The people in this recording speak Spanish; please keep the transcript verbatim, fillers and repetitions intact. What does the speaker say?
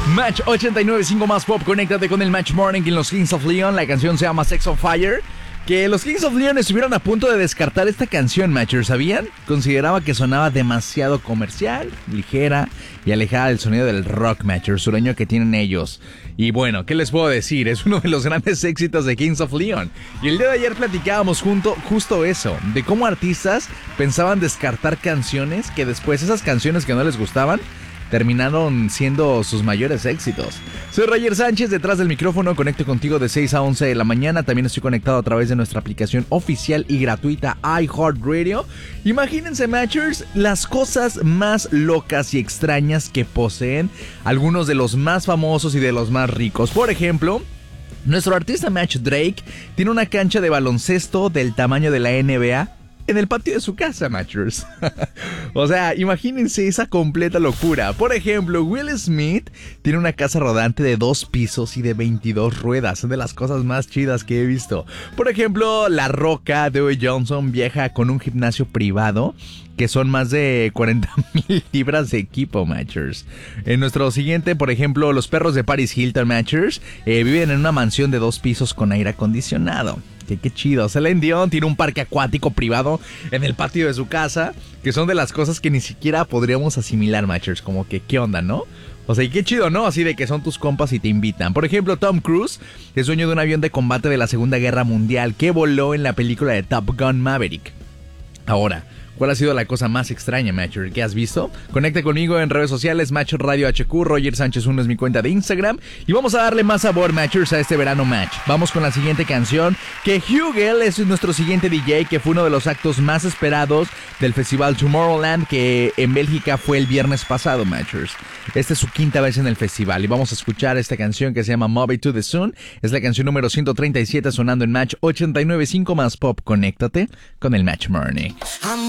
Match ochenta y nueve punto cinco más pop, conéctate con el Match Morning en los Kings of Leon. La canción se llama Sex on Fire. Que los Kings of Leon estuvieron a punto de descartar esta canción, Matchers, ¿sabían? Consideraba que sonaba demasiado comercial, ligera y alejada del sonido del rock, Matchers, sureño que tienen ellos. Y bueno, ¿qué les puedo decir? Es uno de los grandes éxitos de Kings of Leon. Y el día de ayer platicábamos junto, justo eso, de cómo artistas pensaban descartar canciones que después esas canciones que no les gustaban terminaron siendo sus mayores éxitos. Soy Roger Sánchez, detrás del micrófono, conecto contigo de seis a once de la mañana. También estoy conectado a través de nuestra aplicación oficial y gratuita iHeartRadio. Imagínense, Matchers, las cosas más locas y extrañas que poseen algunos de los más famosos y de los más ricos. Por ejemplo, nuestro artista Match Drake tiene una cancha de baloncesto del tamaño de la N B A en el patio de su casa, Matchers. O sea, imagínense esa completa locura. Por ejemplo, Will Smith tiene una casa rodante de dos pisos y de veintidós ruedas. Son de las cosas más chidas que he visto. Por ejemplo, La Roca, Dwayne Johnson, viaja con un gimnasio privado que son más de cuarenta mil libras de equipo, Matchers. En nuestro siguiente, por ejemplo, los perros de Paris Hilton, Matchers, eh, viven en una mansión de dos pisos con aire acondicionado. Que qué chido. Celine Dion tiene un parque acuático privado en el patio de su casa, que son de las cosas que ni siquiera podríamos asimilar, Matchers. Como que, ¿qué onda, no? O sea, y qué chido, ¿no? Así de que son tus compas y te invitan. Por ejemplo, Tom Cruise es dueño de un avión de combate de la Segunda Guerra Mundial que voló en la película de Top Gun Maverick. Ahora, ¿cuál ha sido la cosa más extraña, Matcher, que has visto? Conecta conmigo en redes sociales, Match Radio H Q, Roger Sánchez uno es mi cuenta de Instagram. Y vamos a darle más sabor, Matchers, a este verano Match. Vamos con la siguiente canción, que Hugel es nuestro siguiente D J, que fue uno de los actos más esperados del festival Tomorrowland, que en Bélgica fue el viernes pasado, Matchers. Esta es su quinta vez en el festival y vamos a escuchar esta canción que se llama Move It to the Sun. Es la canción número ciento treinta y siete sonando en Match ochenta y nueve punto cinco más pop. Conéctate con el Match Morning.